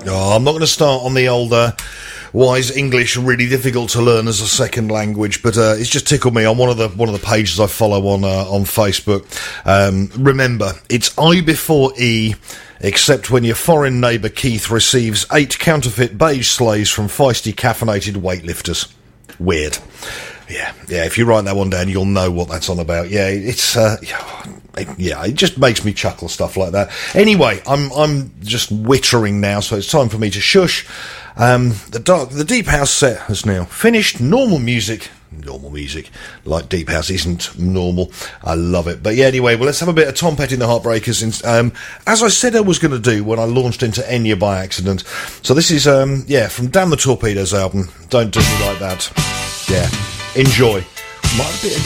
Oh, I'm not going to start on the old why is English really difficult to learn as a second language, but it's just tickled me on one of the pages I follow on Facebook. Remember, it's I before E, except when your foreign neighbour Keith receives 8 counterfeit beige slaves from feisty caffeinated weightlifters. Weird. Yeah, if you write that one down, you'll know what that's on about. Yeah, it's it just makes me chuckle, stuff like that. Anyway, I'm just wittering now, so it's time for me to shush. The Deep House set has now finished. Normal music, like Deep House isn't normal. I love it. But yeah, anyway, well, let's have a bit of Tom Petty and the Heartbreakers, as I said I was going to do when I launched into Enya by accident. So this is, from Damn the Torpedoes album, Don't Do Me Like That. Yeah, enjoy. Might be